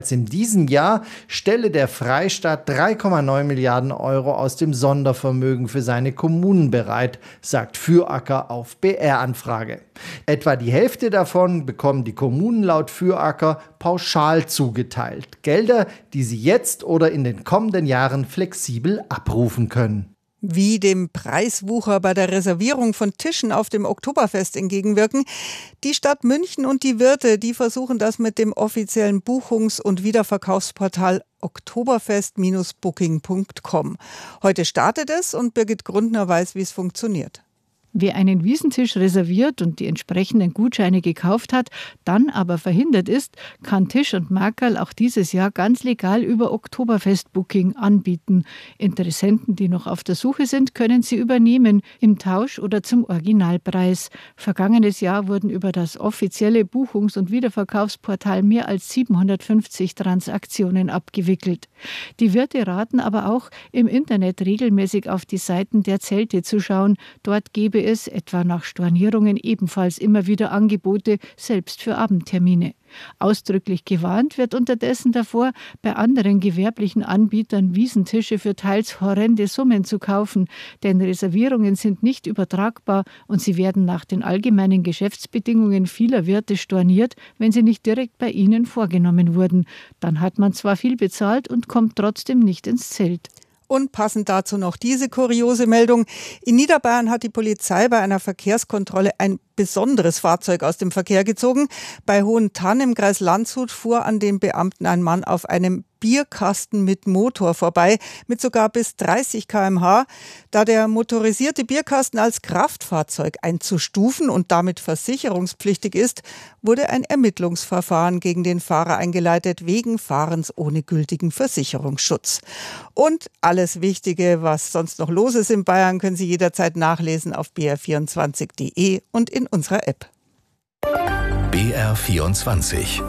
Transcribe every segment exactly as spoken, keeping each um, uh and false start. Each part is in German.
In diesem Jahr stelle der Freistaat drei Komma neun Milliarden Euro aus dem Sondervermögen für seine Kommunen bereit, sagt Füracker auf B R-Anfrage. Etwa die Hälfte davon bekommen die Kommunen laut Füracker pauschal zugeteilt. Gelder, die sie jetzt oder in den kommenden Jahren flexibel abrufen können. Wie dem Preiswucher bei der Reservierung von Tischen auf dem Oktoberfest entgegenwirken. Die Stadt München und die Wirte, die versuchen das mit dem offiziellen Buchungs- und Wiederverkaufsportal oktoberfest Bindestrich booking Punkt com. Heute startet es und Birgit Grundner weiß, wie es funktioniert. Wer einen Wiesentisch reserviert und die entsprechenden Gutscheine gekauft hat, dann aber verhindert ist, kann Tisch und Makerl auch dieses Jahr ganz legal über Oktoberfest-Booking anbieten. Interessenten, die noch auf der Suche sind, können sie übernehmen, im Tausch oder zum Originalpreis. Vergangenes Jahr wurden über das offizielle Buchungs- und Wiederverkaufsportal mehr als siebenhundertfünfzig Transaktionen abgewickelt. Die Wirte raten aber auch, im Internet regelmäßig auf die Seiten der Zelte zu schauen. Dort gebe es, etwa nach Stornierungen, ebenfalls immer wieder Angebote, selbst für Abendtermine. Ausdrücklich gewarnt wird unterdessen davor, bei anderen gewerblichen Anbietern Wiesentische für teils horrende Summen zu kaufen, denn Reservierungen sind nicht übertragbar und sie werden nach den allgemeinen Geschäftsbedingungen vieler Wirte storniert, wenn sie nicht direkt bei ihnen vorgenommen wurden. Dann hat man zwar viel bezahlt und kommt trotzdem nicht ins Zelt. Und passend dazu noch diese kuriose Meldung. In Niederbayern hat die Polizei bei einer Verkehrskontrolle ein besonderes Fahrzeug aus dem Verkehr gezogen. Bei Hohentann im Kreis Landshut fuhr an den Beamten ein Mann auf einem Bierkasten mit Motor vorbei, mit sogar bis dreißig Kilometer pro Stunde. Da der motorisierte Bierkasten als Kraftfahrzeug einzustufen und damit versicherungspflichtig ist, wurde ein Ermittlungsverfahren gegen den Fahrer eingeleitet, wegen Fahrens ohne gültigen Versicherungsschutz. Und alles Wichtige, was sonst noch los ist in Bayern, können Sie jederzeit nachlesen auf b r vierundzwanzig punkt d e und in unserer App. B R vierundzwanzig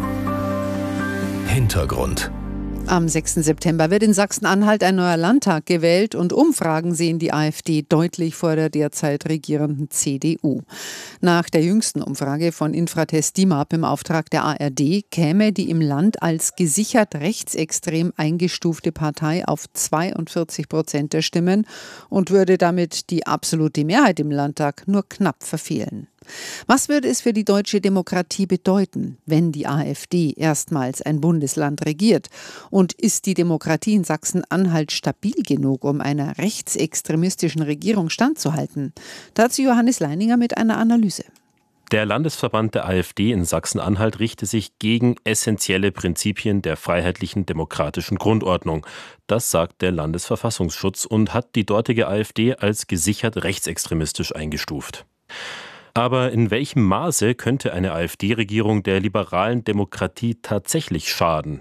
Hintergrund. Am sechsten September wird in Sachsen-Anhalt ein neuer Landtag gewählt und Umfragen sehen die AfD deutlich vor der derzeit regierenden C D U. Nach der jüngsten Umfrage von Infratest DIMAP im Auftrag der A R D käme die im Land als gesichert rechtsextrem eingestufte Partei auf zweiundvierzig Prozent der Stimmen und würde damit die absolute Mehrheit im Landtag nur knapp verfehlen. Was würde es für die deutsche Demokratie bedeuten, wenn die AfD erstmals ein Bundesland regiert? Und ist die Demokratie in Sachsen-Anhalt stabil genug, um einer rechtsextremistischen Regierung standzuhalten? Dazu Johannes Leininger mit einer Analyse. Der Landesverband der AfD in Sachsen-Anhalt richte sich gegen essentielle Prinzipien der freiheitlichen demokratischen Grundordnung. Das sagt der Landesverfassungsschutz und hat die dortige AfD als gesichert rechtsextremistisch eingestuft. Aber in welchem Maße könnte eine AfD-Regierung der liberalen Demokratie tatsächlich schaden?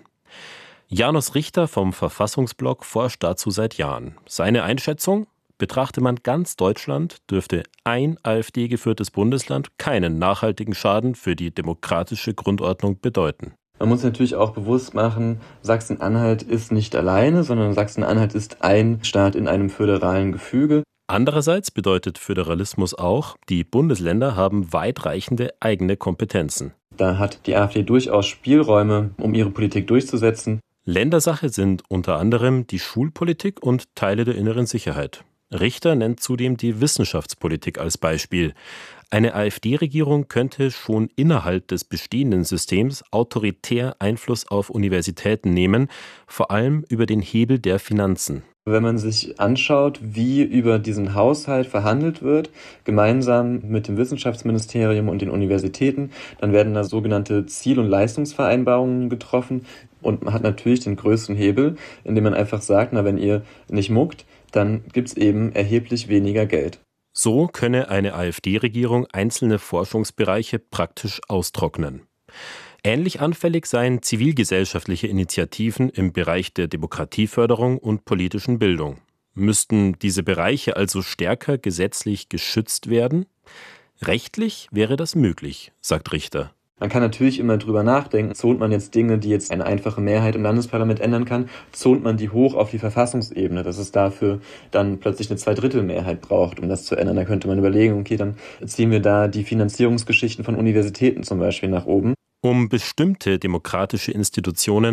Janus Richter vom Verfassungsblog forscht dazu seit Jahren. Seine Einschätzung? Betrachte man ganz Deutschland, dürfte ein AfD-geführtes Bundesland keinen nachhaltigen Schaden für die demokratische Grundordnung bedeuten. Man muss natürlich auch bewusst machen, Sachsen-Anhalt ist nicht alleine, sondern Sachsen-Anhalt ist ein Staat in einem föderalen Gefüge. Andererseits bedeutet Föderalismus auch, die Bundesländer haben weitreichende eigene Kompetenzen. Da hat die AfD durchaus Spielräume, um ihre Politik durchzusetzen. Ländersache sind unter anderem die Schulpolitik und Teile der inneren Sicherheit. Richter nennt zudem die Wissenschaftspolitik als Beispiel. Eine AfD-Regierung könnte schon innerhalb des bestehenden Systems autoritär Einfluss auf Universitäten nehmen, vor allem über den Hebel der Finanzen. Wenn man sich anschaut, wie über diesen Haushalt verhandelt wird, gemeinsam mit dem Wissenschaftsministerium und den Universitäten, dann werden da sogenannte Ziel- und Leistungsvereinbarungen getroffen und man hat natürlich den größten Hebel, indem man einfach sagt, na, wenn ihr nicht muckt, dann gibt's eben erheblich weniger Geld. So könne eine AfD-Regierung einzelne Forschungsbereiche praktisch austrocknen. Ähnlich anfällig seien zivilgesellschaftliche Initiativen im Bereich der Demokratieförderung und politischen Bildung. Müssten diese Bereiche also stärker gesetzlich geschützt werden? Rechtlich wäre das möglich, sagt Richter. Man kann natürlich immer drüber nachdenken, zont man jetzt Dinge, die jetzt eine einfache Mehrheit im Landesparlament ändern kann, zont man die hoch auf die Verfassungsebene, dass es dafür dann plötzlich eine Zweidrittelmehrheit braucht, um das zu ändern. Da könnte man überlegen, okay, dann ziehen wir da die Finanzierungsgeschichten von Universitäten zum Beispiel nach oben. Um bestimmte demokratische Institutionen